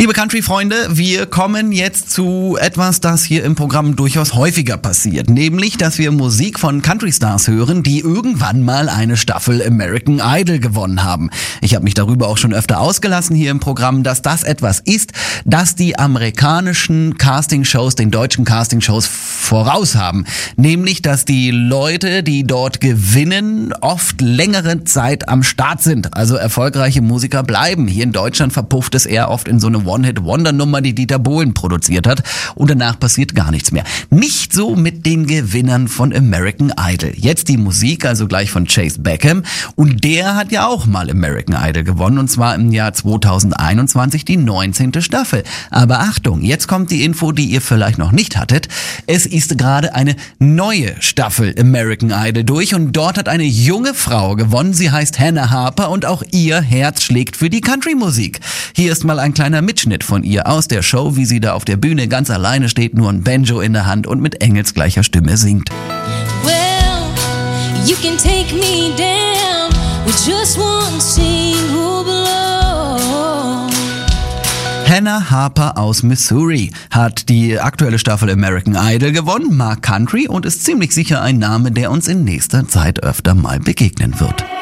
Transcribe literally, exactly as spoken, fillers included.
Liebe Country-Freunde, wir kommen jetzt zu etwas, das hier im Programm durchaus häufiger passiert. Nämlich, dass wir Musik von Country-Stars hören, die irgendwann mal eine Staffel American Idol gewonnen haben. Ich habe mich darüber auch schon öfter ausgelassen hier im Programm, dass das etwas ist, das die amerikanischen Castingshows den deutschen Castingshows voraus haben. Nämlich, dass die Leute, die dort gewinnen, oft längere Zeit am Start sind. Also erfolgreiche Musiker bleiben. Hier in Deutschland verpufft es eher oft in so eine One-Hit-Wonder-Nummer, die Dieter Bohlen produziert hat, und danach passiert gar nichts mehr. Nicht so mit den Gewinnern von American Idol. Jetzt die Musik, also gleich von Chase Beckham, und der hat ja auch mal American Idol gewonnen, und zwar im Jahr zweitausendeinundzwanzig die neunzehnte Staffel. Aber Achtung, jetzt kommt die Info, die ihr vielleicht noch nicht hattet. Es ist gerade eine neue Staffel American Idol durch, und dort hat eine junge Frau gewonnen. Sie heißt Hannah Harper, und auch ihr Herz schlägt für die Country-Musik. Hier ist mal ein kleiner Mitschnitt von ihr aus der Show, wie sie da auf der Bühne ganz alleine steht, nur ein Banjo in der Hand und mit engelsgleicher Stimme singt. Well, you can take me down with just one single blow. Hannah Harper aus Missouri hat die aktuelle Staffel American Idol gewonnen, mag Country und ist ziemlich sicher ein Name, der uns in nächster Zeit öfter mal begegnen wird.